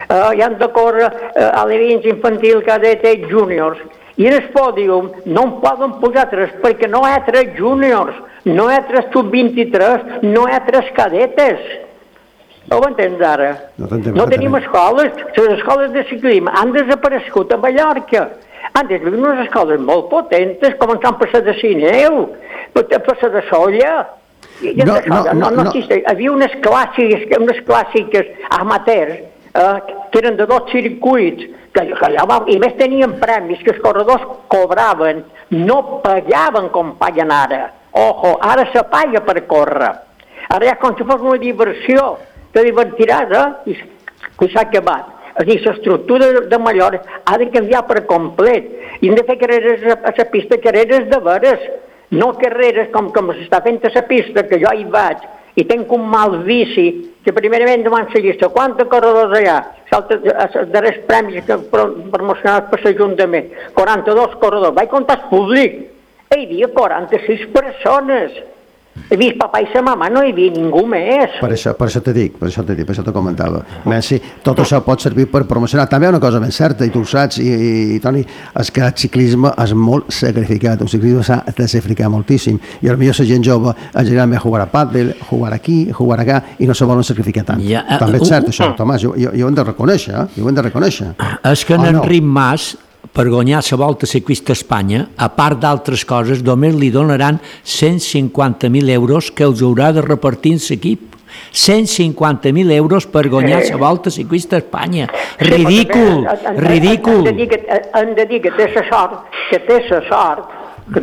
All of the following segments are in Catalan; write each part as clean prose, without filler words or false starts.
hi han de córrer alevins infantil, cadet, júniors. I en el pòdium no en poden posar 3 perquè no hi ha 3 júniors, no hi ha 3 sub-23, no hi ha 3 cadetes. No ho entens ara? No tenim escoles. Les escoles de ciclisme han desaparegut a Mallorca. Antes hi havia unes escoles molt potentes, començant per la de Sineu, per la de Solla. No, hi havia unes clàssiques amateurs que eren de 2 circuits, i més tenien premis que els corredors cobraven, no pagaven com paguen ara. Ojo, ara se paga per córrer. Ara ja com si fos una diversió, te divertiràs, que s'ha acabat. És a dir, l'estructura de Mallorca ha de canviar per complet. I hem de fer carreres a la pista, carreres de veres, no carreres com s'està fent a la pista, que jo hi vaig, i tenc un mal vici, que primerament demà en la llista, quants corredors hi ha? Els darrers premis promocionats per l'Ajuntament, 42 corredors, vaig comptar públic, hi havia 46 persones. He vist papà i sa mama, no hi havia ningú més. Per això t'ho dic, per això t'ho comentava. Messi, tot això pot servir per promocionar. També hi ha una cosa ben certa, i tu ho saps, i Toni, és que el ciclisme és molt sacrificat, el ciclisme s'ha de sacrificar moltíssim, i potser la gent jove generalment jugar a pàdel, jugar aquí, jugar allà, i no se volen sacrificar tant. També és cert això, Tomàs, i ho hem de reconèixer, És que en Enric Mas, per guanyar la Volta Ciclista a Espanya, a part d'altres coses, només li donaran 150.000 euros que els haurà de repartir en l'equip. 150.000 euros per guanyar la Volta Ciclista a Espanya. Ridícul, ridícul. Hem de dir que té la sort,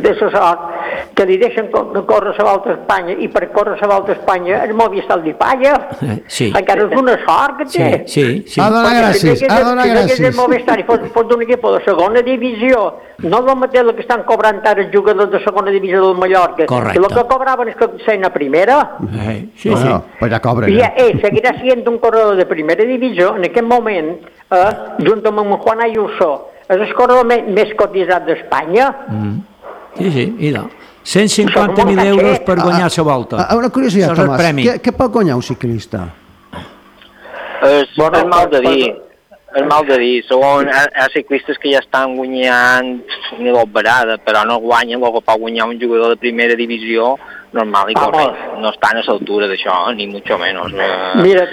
que li deixen córrer la Volta a Espanya, i per córrer la Volta a Espanya el Movistar li paga. Encara és una sort que té. Sí. Ha donat gràcies. Si el Movistar fos d'un equip de segona divisió, no el mateix que estan cobrant ara els jugadors de segona divisió del Mallorca. Correcte. El que cobraven és que seien a primera. Sí. Pues ja cobren. I seguirà sent un corredor de primera divisió. En aquest moment, juntament amb Juan Ayuso, és el corredor més cotitzat d'Espanya. Sí, i no. 150.000 euros per guanyar la Volta. Una curiositat, Tomàs, què pot guanyar un ciclista? És mal de dir. És mal de dir. Segons hi ha ciclistes que ja estan guanyant ni l'operada, però no guanyen el que pot guanyar un jugador de primera divisió normal i correcte. No estan a l'altura d'això, ni mucho menos. Mira,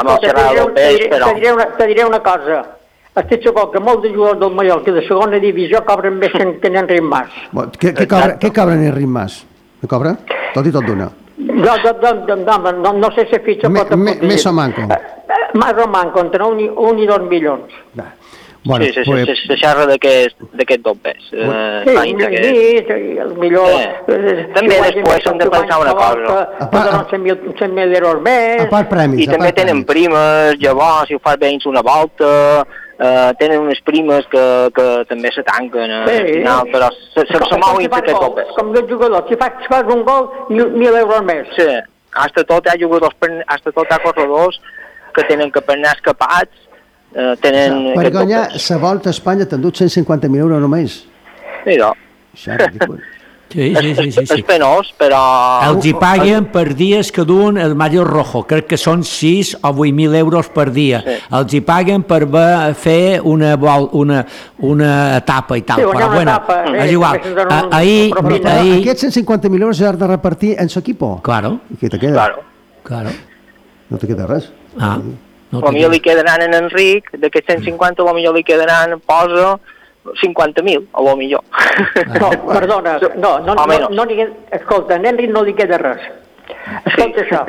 te diré una cosa. Estic segur que molts de jugadors del Mallorca de segona divisió cobren més que en Enric Mas. Què cobra en Enric Mas? No cobra? Tot i tot d'una. No sé si fitxa pot aconseguir. Més o manco? Més o manco, entre 1 i 2 milions. Bueno, se xerra d'aquest dobbers. Sí, millor... També després hem de pensar una cosa. Donen 100.000 euros més. A part premis. I també tenen primes, llavors, si ho fas bé una volta, tenen unes primes que també se tanquen al final, però se mouen aquest dobbers. Com de jugador, si fas un gol, 1.000 euros més. Sí, hasta tot hi ha corredors que tenen que per anar escapats. Per guanyar la Volta a Espanya t'han dut 150.000 euros només. Mira. Això és ridícul. Sí. És penós, però... Els hi paguen per dies que duen el maillot rojo. Crec que són 6 o 8.000 euros per dia. Els hi paguen per fer una etapa i tal. Però bueno, és igual. Aquests 150.000 euros s'han de repartir en l'equip? Claro. I què te queda? Claro. No te queda res. Potser li quedaran en Enric, d'aquests 150 potser li quedaran, posa 50.000, a lo millor. No, perdona, no, escolta, a Enric no li queda res. Escolta això,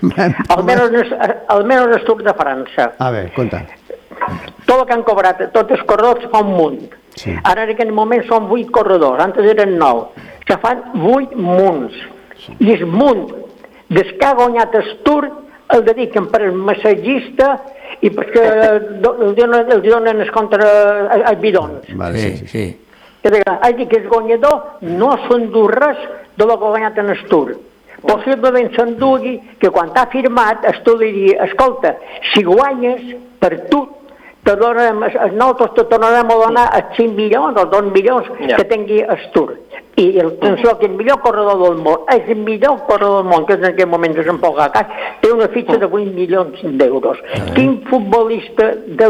almenys el Tour de França. A veure, conta. Tot el que han cobrat, tots els corredors fa un munt. Ara en aquest moment són 8 corredors, antes eren 9. Se fan 8 munts. I el munt des que ha guanyat el Tour el dediquen per al massatgista i perquè els donen els contra els bidons. Sí. És dir, que el guanyador no s'endú res de lo que ha guanyat en el Tour. Possiblement s'endugui que quan t'ha firmat el Tour li digui, escolta, si guanyes per tu, nosaltres te tornarem a donar els 5 milions o 2 milions que tingui el Tour. I atenció, que el millor corredor del món, és el millor corredor del món, que en aquest moment és en Pogacar, té una fitxa de 8 milions d'euros. Quin futbolista